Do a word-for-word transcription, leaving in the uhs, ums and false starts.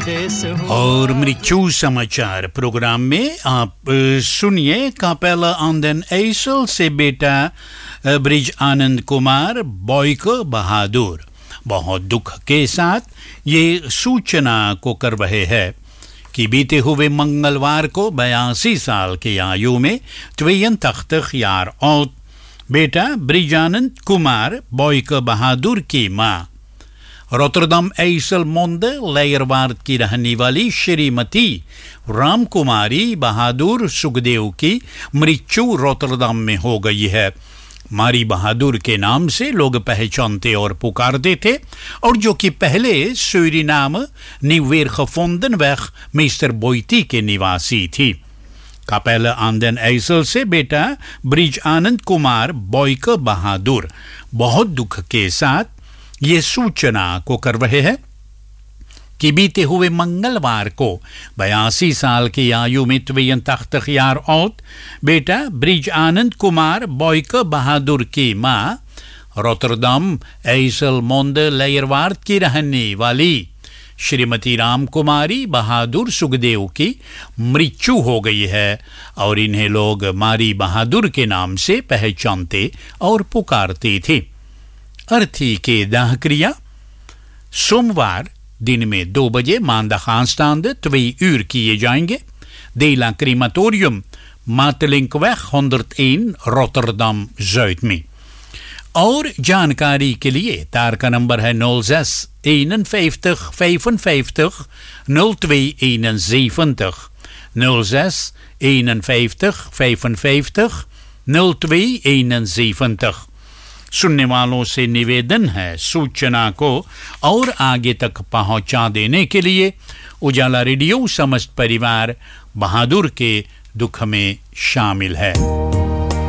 देश हो। और मृत्यु समाचार प्रोग्राम में आप सुनिए कापेला आंदन एसल से बेटा ब्रिज आनंद कुमार बॉयक बहादुर बहुत दुख के साथ ये सूचना को कर रहे हैं कि बीते हुए मंगलवार को बयासी साल की आयु में ट्वेयन तख्त यार औत बेटा ब्रिजानंद कुमार बॉयक बहादुर की मां रोटरडम एसल मोंदे लेयरवार्ड की रहने वाली श्रीमती राम कुमारी बहादुर सुखदेव की मृत्यु रोटरडम में हो गई है। मारी बहादुर के नाम से लोग पहचानते और पुकारते थे और जो कि पहले सूरीनाम न्यूवेरगेvonden weg मेस्टर बोइटी के निवासी थी। कापेला आंदन एसल से बेटा ब्रिज आनंद कुमार बॉयक बहादुर बहुत दुख के साथ ये सूचना को कर रहे हैं कि बीते हुए मंगलवार को बयासी साल की आयु में ट्वेयन तख्त यार औत बेटा ब्रिज आनंद कुमार बॉयक बहादुर की मां रोटरडम एसल मोंदे लेयरवार्ड की रहने वाली श्रीमती राम कुमारी बहादुर सुखदेव की मृत्यु हो गई है और इन्हें लोग मारी बहादुर के नाम से पहचानते और पुकारते थे। अर्थी के दाह क्रिया सोमवार दिन में दो बजे मांदा खानस्तांद twee uur किए जाएंगे। देला क्रीमाटोरियम मातलिंकवeg honderdéén रोटरडम zuid में। और जानकारी के लिए तार का नंबर है nul zes eenenvijftig vijfenvijftig nul twee eenenzeventig nul zes eenenvijftig vijfenvijftig nul twee eenenzeventig। सुनने वालों से निवेदन है सूचना को और आगे तक पहुंचा देने के लिए उजाला रेडियो समस्त परिवार बहादुर के दुख में शामिल है।